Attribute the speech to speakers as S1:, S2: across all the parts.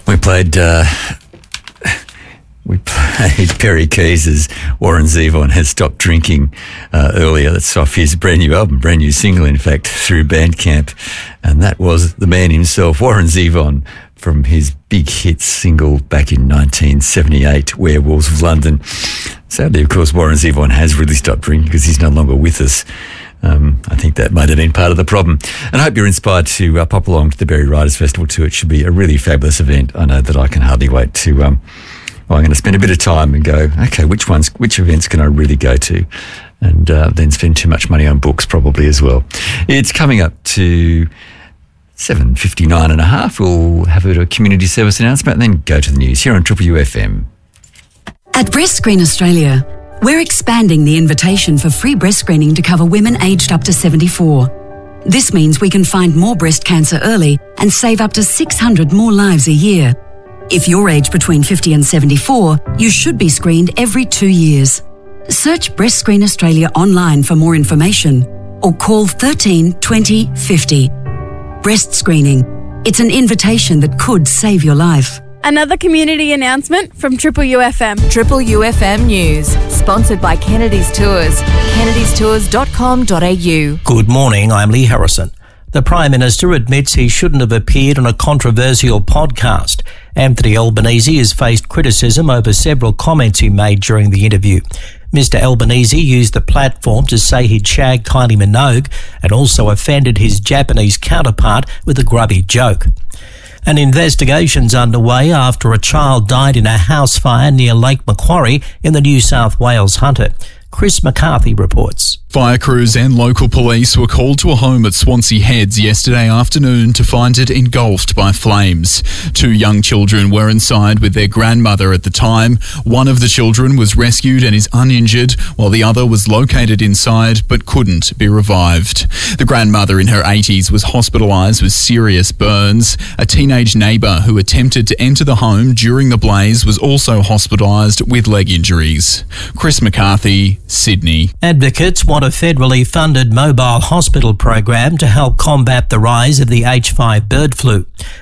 S1: We played Perry Keys' Warren Zevon Has Stopped Drinking earlier. That's off his brand new album, brand new single, in fact, through Bandcamp. And that was the man himself, Warren Zevon, from his big hit single back in 1978, Werewolves of London. Sadly, of course, Warren Zevon has really stopped drinking because he's no longer with us. I think that might have been part of the problem. And I hope you're inspired to pop along to the Berry Writers Festival too. It should be a really fabulous event. I know that I can hardly wait to... I'm going to spend a bit of time and go, okay, which events can I really go to? And then spend too much money on books probably as well. It's coming up to 7:59 and a half. We'll have a community service announcement and then go to the news here on Triple UFM.
S2: At Breast Screen Australia, we're expanding the invitation for free breast screening to cover women aged up to 74. This means we can find more breast cancer early and save up to 600 more lives a year. If you're aged between 50 and 74, you should be screened every 2 years. Search Breast Screen Australia online for more information or call 13 20 50. Breast screening. It's an invitation that could save your life.
S3: Another community announcement from Triple UFM.
S4: Triple UFM News, sponsored by Kennedy's Tours. kennedystours.com.au.
S5: Good morning, I'm Lee Harrison. The Prime Minister admits he shouldn't have appeared on a controversial podcast. Anthony Albanese has faced criticism over several comments he made during the interview. Mr Albanese used the platform to say he'd shagged Kylie Minogue and also offended his Japanese counterpart with a grubby joke. An investigation's underway after a child died in a house fire near Lake Macquarie in the New South Wales Hunter. Chris McCarthy reports.
S6: Fire crews and local police were called to a home at Swansea Heads yesterday afternoon to find it engulfed by flames. 2 young children were inside with their grandmother at the time. One of the children was rescued and is uninjured, while the other was located inside but couldn't be revived. The grandmother in her 80s was hospitalised with serious burns. A teenage neighbour who attempted to enter the home during the blaze was also hospitalised with leg injuries. Chris McCarthy, Sydney.
S5: Advocates want a federally funded mobile hospital program to help combat the rise of the H5 bird flu.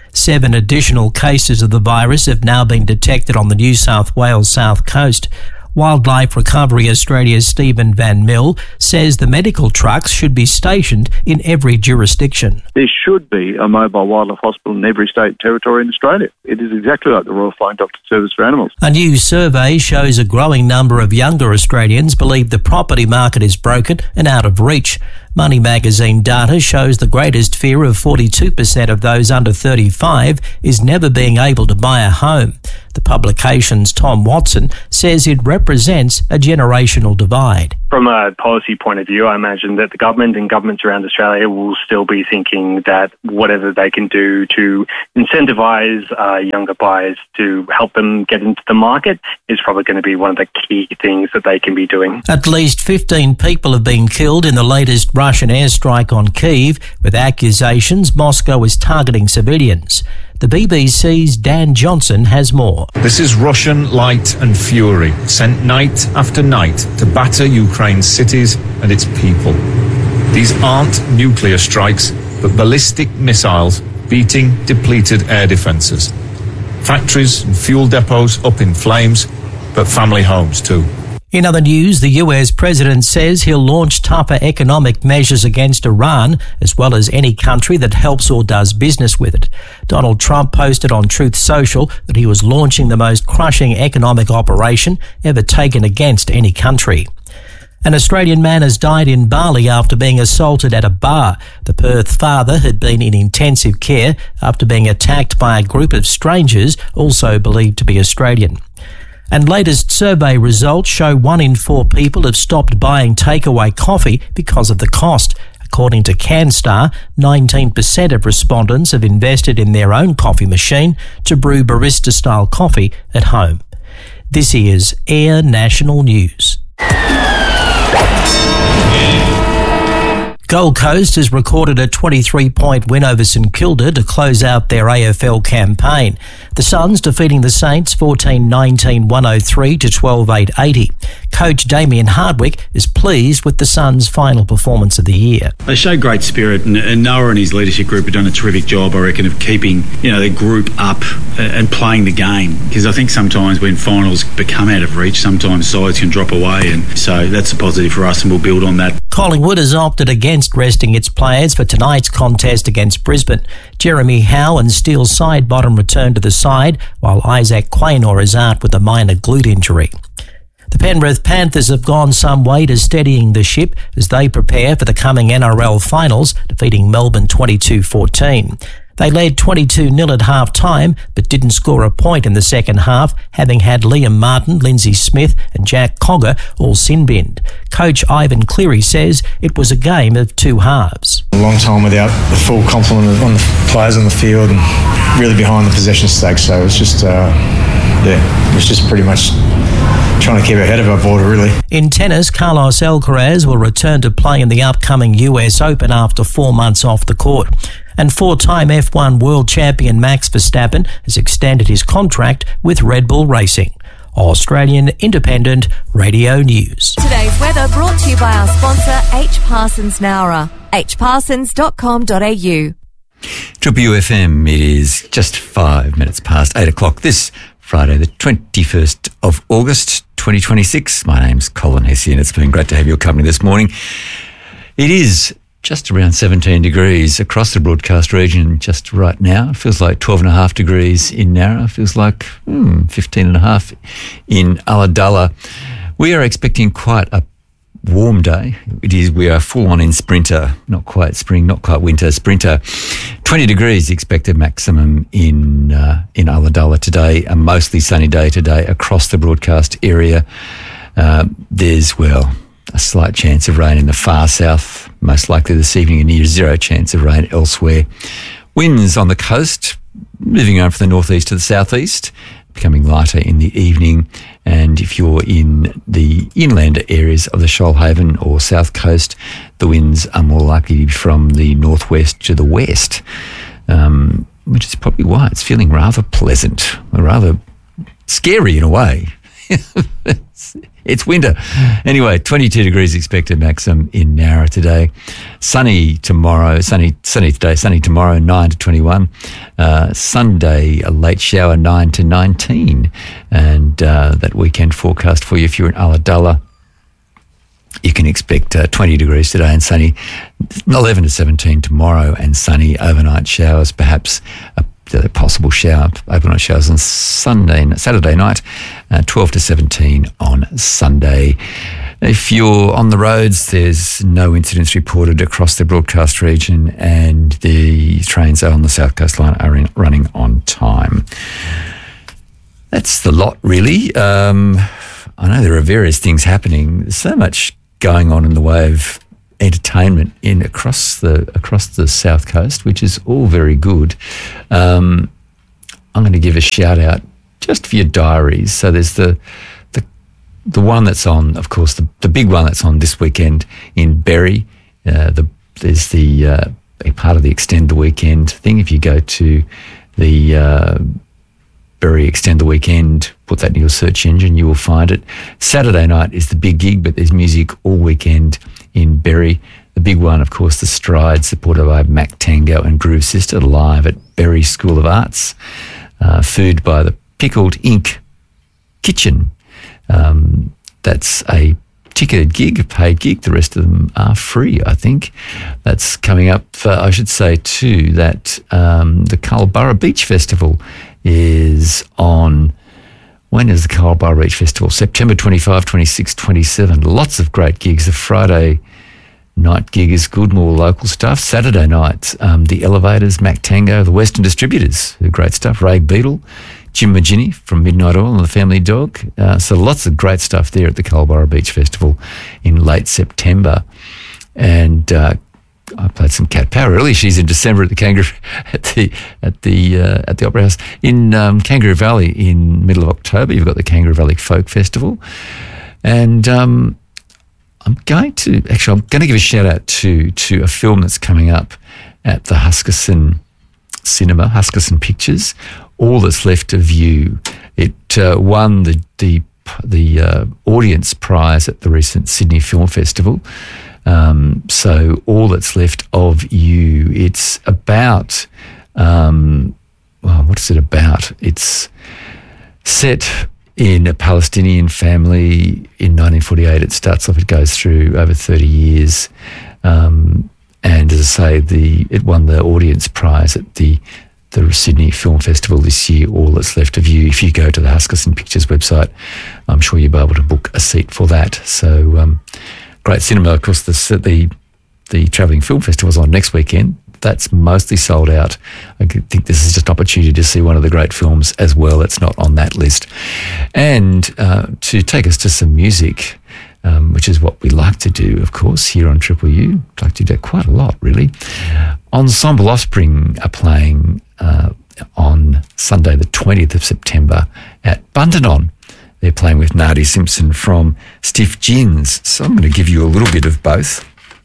S5: 7 additional cases of the virus have now been detected on the New South Wales south coast. Wildlife Recovery Australia's Stephen Van Mill says the medical trucks should be stationed in every jurisdiction.
S7: There should be a mobile wildlife hospital in every state and territory in Australia. It is exactly like the Royal Flying Doctor Service for Animals.
S5: A new survey shows a growing number of younger Australians believe the property market is broken and out of reach. Money magazine data shows the greatest fear of 42% of those under 35 is never being able to buy a home. The publication's Tom Watson says it represents a generational divide.
S8: From a policy point of view, I imagine that the government and governments around Australia will still be thinking that whatever they can do to incentivise younger buyers to help them get into the market is probably going to be one of the key things that they can be doing.
S5: At least 15 people have been killed in the latest Russian airstrike on Kyiv, with accusations Moscow is targeting civilians. The BBC's Dan Johnson has more.
S9: This is Russian light and fury, sent night after night to batter Ukraine's cities and its people. These aren't nuclear strikes, but ballistic missiles beating depleted air defences. Factories and fuel depots up in flames, but family homes too.
S5: In other news, the US president says he'll launch tougher economic measures against Iran, as well as any country that helps or does business with it. Donald Trump posted on Truth Social that he was launching the most crushing economic operation ever taken against any country. An Australian man has died in Bali after being assaulted at a bar. The Perth father had been in intensive care after being attacked by a group of strangers, also believed to be Australian. And latest survey results show 1 in 4 people have stopped buying takeaway coffee because of the cost. According to CanStar, 19% of respondents have invested in their own coffee machine to brew barista-style coffee at home. This is Air National News. Gold Coast has recorded a 23-point win over St Kilda to close out their AFL campaign. The Suns defeating the Saints 14-19-103 to 12-8-80. Coach Damien Hardwick is pleased with the Suns' final performance of the year.
S10: They showed great spirit, and Noah and his leadership group have done a terrific job, I reckon, of keeping their group up and playing the game. Because I think sometimes when finals become out of reach, sometimes sides can drop away, and so that's a positive for us, and we'll build on that.
S5: Collingwood has opted against resting its players for tonight's contest against Brisbane. Jeremy Howe and Steele Sidebottom return to the side, while Isaac Quaynor is out with a minor glute injury. The Penrith Panthers have gone some way to steadying the ship as they prepare for the coming NRL finals, defeating Melbourne 22-14. They led 22-0 at half-time, but didn't score a point in the second half, having had Liam Martin, Lindsay Smith and Jack Cogger all sin-binned. Coach Ivan Cleary says it was a game of two halves.
S11: A long time without the full complement on the players on the field and really behind the possession stake, so it was just, it was just pretty much trying to keep ahead of our border, really.
S5: In tennis, Carlos Alcaraz will return to play in the upcoming US Open after 4 months off the court. And four-time F1 world champion Max Verstappen has extended his contract with Red Bull Racing. Australian Independent Radio News.
S4: Today's weather brought to you by our sponsor, H. Parsons Nowra. hparsons.com.au.
S1: Triple UFM, it is just 5 minutes past 8 o'clock this Friday, the 21st of August, 2026. My name's Colin Hessian. It's been great to have your company this morning. It is just around 17 degrees across the broadcast region just right now. It feels like 12.5 degrees in Narra. It feels like 15.5 in Ulladulla. We are expecting quite a warm day. We are full on in sprinter, not quite spring, not quite winter, sprinter. 20 degrees expected maximum in Ulladulla today. A mostly sunny day today across the broadcast area. There's, a slight chance of rain in the far south, most likely this evening, and near zero chance of rain elsewhere. Winds on the coast, moving over from the northeast to the southeast, becoming lighter in the evening. And if you're in the inland areas of the Shoalhaven or south coast, the winds are more likely to be from the northwest to the west, which is probably why it's feeling rather pleasant, or rather scary in a way. It's winter. Anyway, 22 degrees expected maximum in Narra today. Sunny tomorrow, sunny today, sunny tomorrow, 9 to 21. Sunday, a late shower, 9 to 19. And that weekend forecast for you, if you're in Ulladulla, you can expect 20 degrees today and sunny, 11 to 17 tomorrow, and sunny overnight showers, perhaps a possible shower, overnight showers on Saturday night, 12 to 17 on Sunday. If you're on the roads, there's no incidents reported across the broadcast region, and the trains on the South Coast Line are running on time. That's the lot, really. I know there are various things happening. There's so much going on in the way of entertainment across the South Coast, which is all very good. I'm going to give a shout out just for your diaries. So there's the one that's on, of course, the big one that's on this weekend in Berry. There's the part of the Extend the Weekend thing. If you go to the Berry Extend the Weekend, put that in your search engine, you will find it. Saturday night is the big gig, but there's music all weekend in Berry. The big one, of course, the Stride, supported by Mac Tango and Groove Sister, live at Berry School of Arts. Food by the Pickled Ink Kitchen. That's a ticketed gig, a paid gig. The rest of them are free, I think. That's coming up, I should say, too, that the Culburra Beach Festival is on. When is the Culburra Beach Festival? September 25, 26, 27. Lots of great gigs. The Friday night gig is good, more local stuff. Saturday night, the Elevators, Mac Tango, the Western Distributors, great stuff. Ray Beadle, Jim Magini from Midnight Oil and the Family Dog. So lots of great stuff there at the Culburra Beach Festival in late September. And I played some Cat Power earlier. She's in December at the at the Opera House in Kangaroo Valley in middle of October. You've got the Kangaroo Valley Folk Festival, and I'm going to give a shout out to a film that's coming up at the Huskisson Cinema, Huskisson Pictures, All That's Left of You. It won the audience prize at the recent Sydney Film Festival. So All That's Left of You. It's about, what is it about? It's set in a Palestinian family in 1948. It starts off, it goes through over 30 years. And as I say, it won the audience prize at the Sydney Film Festival this year, All That's Left of You. If you go to the Huskisson Pictures website, I'm sure you'll be able to book a seat for that. So great cinema. Of course, the Travelling Film Festival's on next weekend. That's mostly sold out. I think this is just an opportunity to see one of the great films as well. It's not on that list. And to take us to some music, which is what we like to do, of course, here on Triple U. I'd like to do that quite a lot, really. Ensemble Offspring are playing on Sunday, the 20th of September at Bundanon. They're playing with Nadi Simpson from Stiff Gins. So I'm going to give you a little bit of both.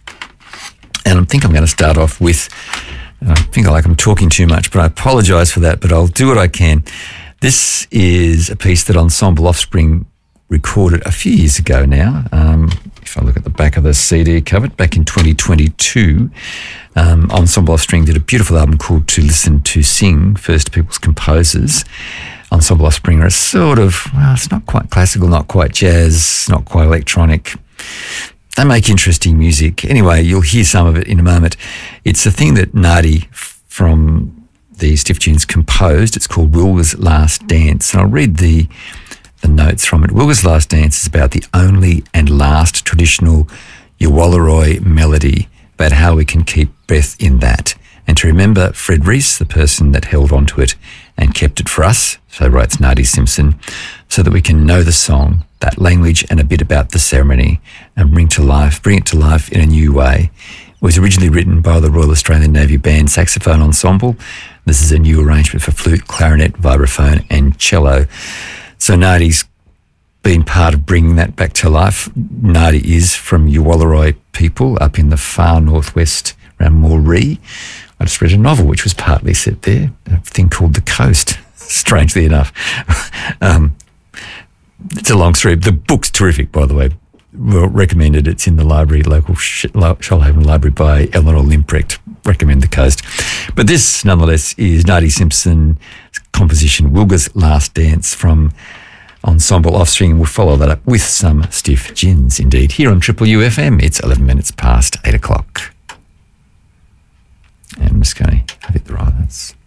S1: And I think I'm going to start off with, I think I'm talking too much, but I apologise for that, but I'll do what I can. This is a piece that Ensemble Offspring recorded a few years ago now. If I look at the back of the CD cover, back in 2022, Ensemble Offspring did a beautiful album called To Listen to Sing, First People's Composers. Ensemble Offspring are a sort of, it's not quite classical, not quite jazz, not quite electronic. They make interesting music. Anyway, you'll hear some of it in a moment. It's a thing that Nadi from the Stiff Gins composed. It's called Wilga's Last Dance. And I'll read the notes from it. Wilga's Last Dance is about the only and last traditional Yuwallaroi melody, about how we can keep breath in that. And to remember Fred Reese, the person that held onto it and kept it for us, so writes Nadi Simpson, so that we can know the song, that language, and a bit about the ceremony, and bring it to life in a new way. It was originally written by the Royal Australian Navy Band Saxophone Ensemble. This is a new arrangement for flute, clarinet, vibraphone, and cello. So Nadi's been part of bringing that back to life. Nadi is from Yuwallaroi people up in the far northwest around Moree. I just read a novel which was partly set there, a thing called The Coast, strangely enough. It's a long story. The book's terrific, by the way. Well recommended. It's in the library, local Shoalhaven Library by Eleanor Limprecht. Recommend The Coast. But this, nonetheless, is Nadi Simpson's composition, Wilga's Last Dance, from Ensemble Offspring. We'll follow that up with some Stiff Gins, indeed. Here on Triple U FM, it's 11 minutes past 8 o'clock. And I'm just going to have it right. That's